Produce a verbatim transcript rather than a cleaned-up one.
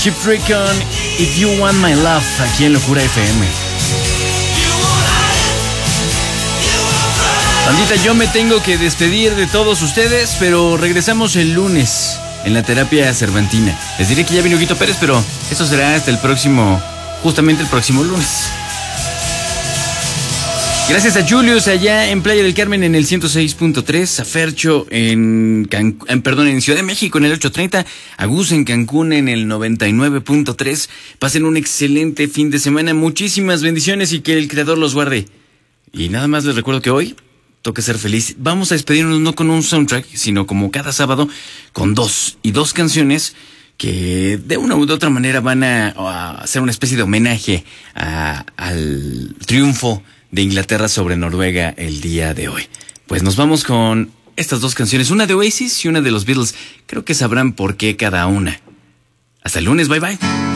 Cheap Trick con If You Want My Love, aquí en Locura F M. Bandita, yo me tengo que despedir de todos ustedes, pero regresamos el lunes en la terapia cervantina. Les diré que ya vino Huguito Pérez, pero eso será hasta el próximo, justamente el próximo lunes. Gracias a Julius allá en Playa del Carmen en el ciento seis punto tres, a Fercho en, Can... en, perdón, en Ciudad de México en el ochocientos treinta, a Gus en Cancún en el noventa y nueve punto tres. Pasen un excelente fin de semana, muchísimas bendiciones y que el Creador los guarde. Y nada más les recuerdo que hoy toca ser feliz. Vamos a despedirnos no con un soundtrack, sino como cada sábado, con dos y dos canciones que de una u otra manera van a, a hacer una especie de homenaje a, al triunfo de Inglaterra sobre Noruega el día de hoy. Pues nos vamos con estas dos canciones, una de Oasis y una de los Beatles. Creo que sabrán por qué cada una. Hasta el lunes, bye bye.